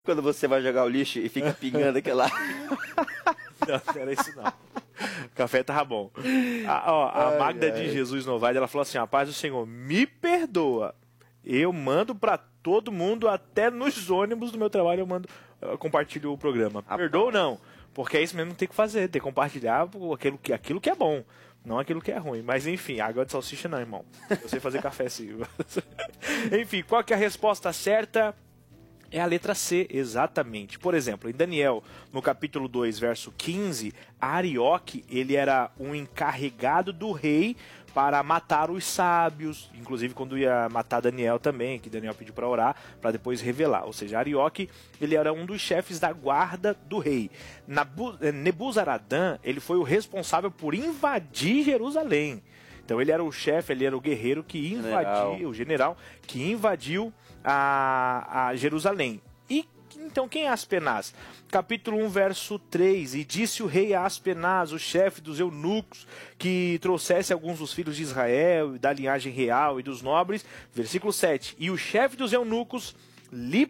Quando você vai jogar o lixo e fica pingando aquela... Não, não era isso não. O café tava bom. A Magda de Jesus Novaes, ela falou assim: a paz do Senhor, me perdoa. Eu mando pra todo mundo, até nos ônibus do meu trabalho eu compartilho o programa. Perdoa ou não? Porque é isso mesmo que tem que fazer, tem que compartilhar aquilo que é bom, não aquilo que é ruim. Mas enfim, água de salsicha não, irmão. Eu sei fazer café sim. Enfim, qual que é a resposta certa? É a letra C, exatamente. Por exemplo, em Daniel, no capítulo 2, verso 15, Arioque, ele era um encarregado do rei para matar os sábios, inclusive quando ia matar Daniel também, que Daniel pediu para orar, para depois revelar. Ou seja, Arioque, ele era um dos chefes da guarda do rei. Nebuzaradã, ele foi o responsável por invadir Jerusalém. Então ele era o chefe, ele era o guerreiro que invadiu, o general que invadiu a Jerusalém. E então quem é Aspenaz? Capítulo 1, verso 3. E disse o rei a Aspenaz, o chefe dos eunucos, que trouxesse alguns dos filhos de Israel, da linhagem real e dos nobres. Versículo 7. E o chefe dos eunucos lhes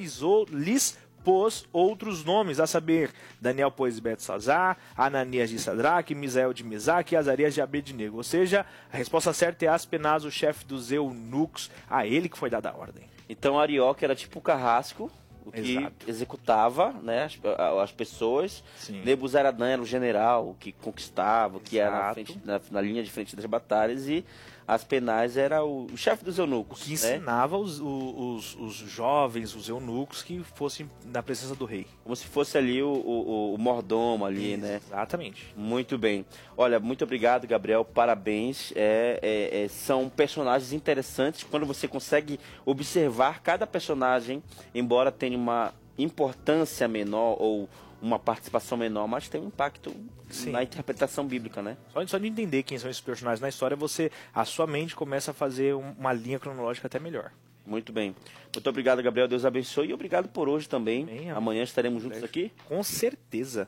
pôs outros nomes, a saber, Daniel pôs Belsazar, Ananias de Sadraque, Misael de Mesaque e Azarias de Abednego. Ou seja, a resposta certa é Aspenaz, o chefe dos eunucos, a ele que foi dada a ordem. Então Arioque era tipo o carrasco, o que executava, né, as pessoas. Sim. Nebuzaradã era o general, o que conquistava, o que era na linha de frente das batalhas, e Aspenaz era o chefe dos eunucos. Que ensinava os jovens, os eunucos, que fossem na presença do rei. Como se fosse ali o mordomo ali, né? Exatamente. Muito bem. Olha, muito obrigado, Gabriel, parabéns. São personagens interessantes, quando você consegue observar cada personagem, embora tenha uma importância menor ou uma participação menor, mas tem um impacto na interpretação bíblica, né? Só de entender quem são esses personagens na história, a sua mente começa a fazer uma linha cronológica até melhor. Muito bem. Muito obrigado, Gabriel. Deus abençoe. E obrigado por hoje também. Amanhã estaremos juntos aqui? Com certeza.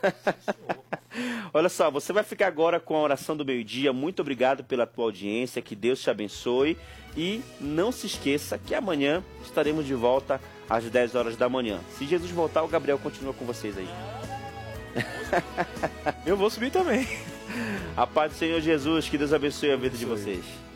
Olha só, você vai ficar agora com a oração do meio-dia. Muito obrigado pela tua audiência. Que Deus te abençoe. E não se esqueça que amanhã estaremos de volta às 10 horas da manhã. Se Jesus voltar, o Gabriel continua com vocês aí. Eu vou subir também. A paz do Senhor Jesus. Que Deus abençoe a vida de vocês.